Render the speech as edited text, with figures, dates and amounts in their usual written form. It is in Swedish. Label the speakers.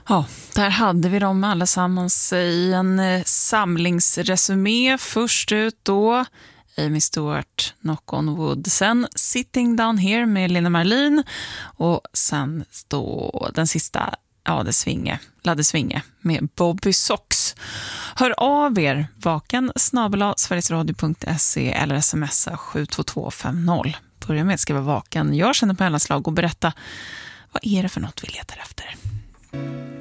Speaker 1: Ja, där hade vi dem allesammans i en samlingsresumé. Först ut då Amy Stewart, Knock on Wood. Sen Sitting Down Here med Lina Marlin. Och sen då den sista, ja det svinge, Ladde Svinge med Bobby Sox. Hör av er, vaken@sverigesradio.se eller smsa 72250. Börja med att skriva vaken. Jag känner på alla slag och berätta, vad är det för något vi letar efter?